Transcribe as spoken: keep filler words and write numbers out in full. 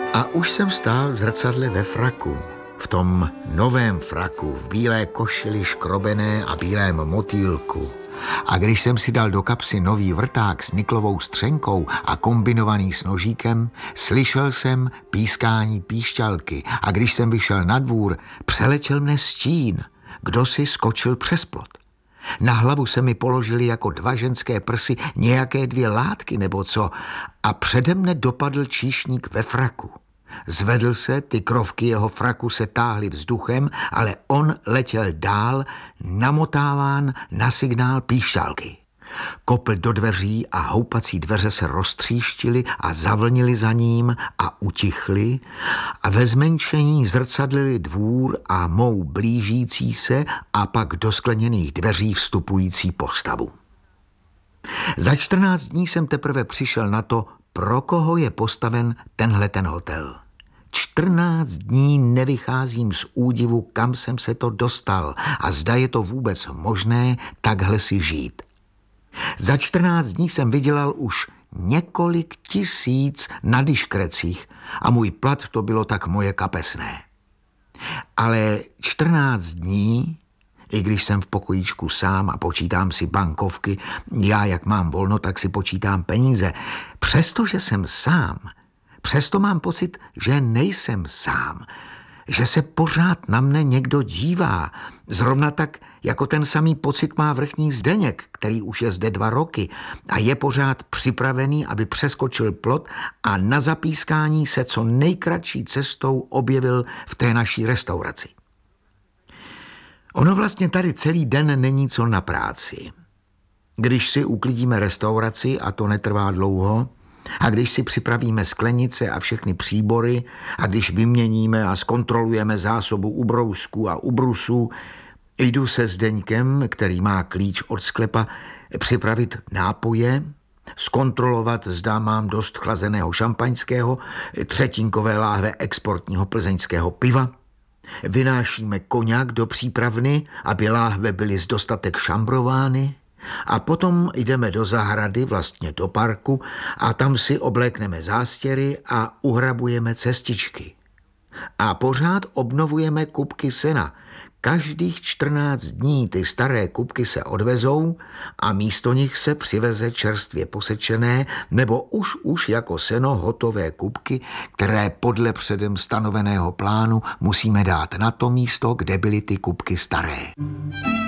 A už jsem stál v zrcadle ve fraku. V tom novém fraku, v bílé košili škrobené a bílém motýlku. A když jsem si dal do kapsy nový vrták s niklovou střenkou a kombinovaný s nožíkem, slyšel jsem pískání píšťalky a když jsem vyšel na dvůr, přeletěl mne stín. Kdo si skočil přes plot. Na hlavu se mi položili jako dva ženské prsy nějaké dvě látky nebo co a přede mne dopadl číšník ve fraku. Zvedl se, ty krovky jeho fraku se táhly vzduchem, ale on letěl dál, namotáván na signál píšťalky. Kopl do dveří a houpací dveře se roztříštily a zavlnily za ním a utichly a ve zmenšení zrcadlili dvůr a mou blížící se a pak do skleněných dveří vstupující postavu. Za čtrnáct dní jsem teprve přišel na to, pro koho je postaven tenhle ten hotel. čtrnáct dní nevycházím z údivu, kam jsem se to dostal a zda je to vůbec možné takhle si žít. Za čtrnáct dní jsem vydělal už několik tisíc na diškrecích a můj plat to bylo tak moje kapesné. Ale čtrnáct dní, i když jsem v pokojíčku sám a počítám si bankovky, já jak mám volno, tak si počítám peníze. Přestože jsem sám, přesto mám pocit, že nejsem sám, že se pořád na mne někdo dívá. Zrovna tak, jako ten samý pocit má vrchní Zdeněk, který už je zde dva roky a je pořád připravený, aby přeskočil plot a na zapískání se co nejkratší cestou objevil v té naší restauraci. Ono vlastně tady celý den není co na práci. Když si uklidíme restauraci, a to netrvá dlouho, a když si připravíme sklenice a všechny příbory, a když vyměníme a zkontrolujeme zásobu ubrousků a ubrusů, jdu se Zdeňkem, který má klíč od sklepa, připravit nápoje, zkontrolovat, zda mám dost chlazeného šampaňského, třetinkové láhve exportního plzeňského piva. Vynášíme koňak do přípravny, aby láhve byly z dostatek šambrovány, a potom jdeme do zahrady, vlastně do parku, a tam si oblékneme zástěry a uhrabujeme cestičky. A pořád obnovujeme kupky sena. Každých čtrnáct dní ty staré kupky se odvezou a místo nich se přiveze čerstvě posečené nebo už už jako seno hotové kupky, které podle předem stanoveného plánu musíme dát na to místo, kde byly ty kupky staré.